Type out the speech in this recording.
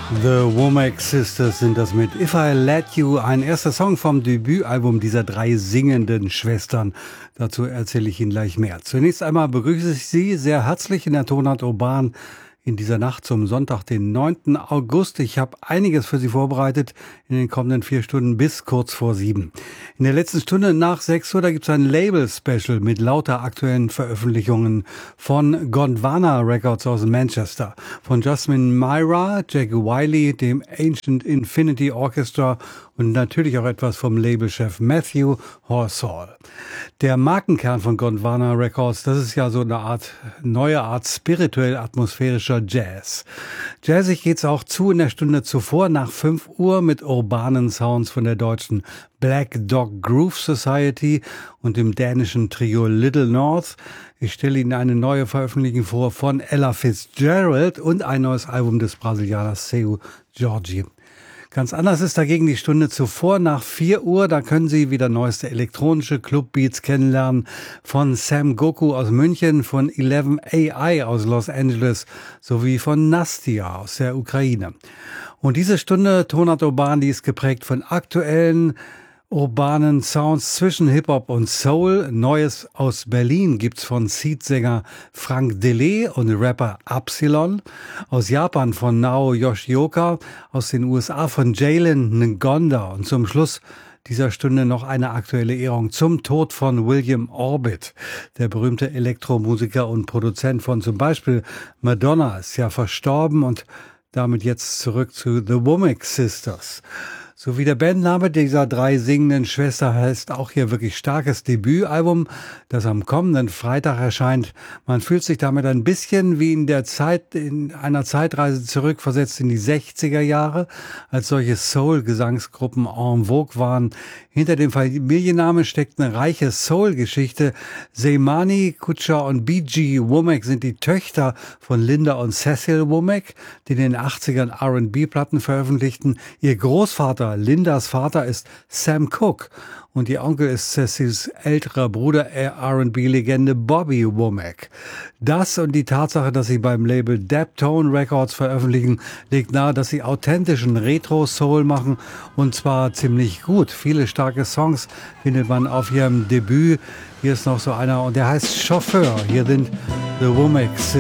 The Womack Sisters sind das mit If I Let You, ein erster Song vom Debütalbum dieser drei singenden Schwestern. Dazu erzähle ich Ihnen gleich mehr. Zunächst einmal begrüße ich Sie sehr herzlich in der Tonart Urban in dieser Nacht zum Sonntag, den 9. August. Ich habe einiges für Sie vorbereitet in den kommenden 4 Stunden bis kurz vor 7. In der letzten Stunde nach 6 Uhr, da gibt es ein Label-Special mit lauter aktuellen Veröffentlichungen von Gondwana Records aus Manchester, von Jasmine Myra, Jack Wiley, dem Ancient Infinity Orchestra und natürlich auch etwas vom Labelchef Matthew Horsall. Der Markenkern von Gondwana Records, das ist ja so eine neue Art spirituell-atmosphärischer Jazz. Jazzig geht's auch zu in der Stunde zuvor nach 5 Uhr mit urbanen Sounds von der deutschen Black Dog Groove Society und dem dänischen Trio Little North. Ich stelle Ihnen eine neue Veröffentlichung vor von Ella Fitzgerald und ein neues Album des Brasilianers Seu Jorge. Ganz anders ist dagegen die Stunde zuvor nach 4 Uhr. Da können Sie wieder neueste elektronische Clubbeats kennenlernen von Sam Goku aus München, von 11 AI aus Los Angeles sowie von Nastia aus der Ukraine. Und diese Stunde Tonart Urban, die ist geprägt von aktuellen urbanen Sounds zwischen Hip-Hop und Soul. Neues aus Berlin gibt's von Seed-Sänger Frank Delay und Rapper Upsilon. Aus Japan von Nao Yoshioka. Aus den USA von Jalen Ngonda. Und zum Schluss dieser Stunde noch eine aktuelle Ehrung zum Tod von William Orbit. Der berühmte Elektromusiker und Produzent von zum Beispiel Madonna ist ja verstorben und damit jetzt zurück zu The Womack Sisters. So wie der Bandname dieser drei singenden Schwestern heißt, auch hier wirklich starkes Debütalbum, das am kommenden Freitag erscheint. Man fühlt sich damit ein bisschen wie in einer Zeitreise zurückversetzt in die 60er Jahre, als solche Soul-Gesangsgruppen en vogue waren. Hinter dem Familiennamen steckt eine reiche Soul-Geschichte. Seymani, Kutscher und B.G. Womack sind die Töchter von Linda und Cecil Womack, die in den 80ern R&B-Platten veröffentlichten. Ihr Großvater, Lindas Vater, ist Sam Cooke und ihr Onkel ist Cecils älterer Bruder, R&B-Legende Bobby Womack. Das und die Tatsache, dass sie beim Label Daptone Records veröffentlichen, legt nahe, dass sie authentischen Retro-Soul machen und zwar ziemlich gut. Viele starke Songs findet man auf ihrem Debüt. Hier ist noch so einer und der heißt Chauffeur. Hier sind The Womack Sisters.